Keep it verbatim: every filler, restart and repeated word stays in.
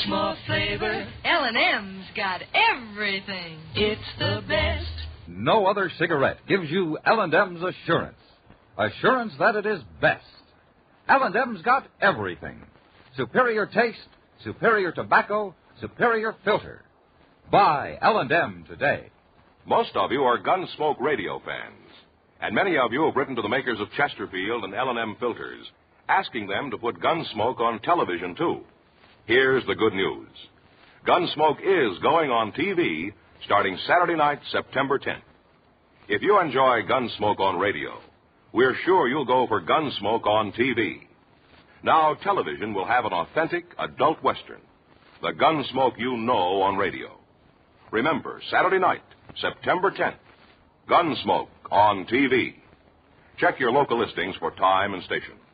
more flavor. L and M's got everything. It's the best. No other cigarette gives you L and M's assurance. Assurance that it is best. L and M's got everything. Superior taste, superior tobacco, superior filter. Buy L and M today. Most of you are Gunsmoke radio fans, and many of you have written to the makers of Chesterfield and L and M filters, asking them to put Gunsmoke on television, too. Here's the good news. Gunsmoke is going on T V starting Saturday night, September tenth. If you enjoy Gunsmoke on radio, we're sure you'll go for Gunsmoke on T V. Now, television will have an authentic adult Western, the Gunsmoke you know on radio. Remember, Saturday night, September tenth, Gunsmoke on T V. Check your local listings for time and station.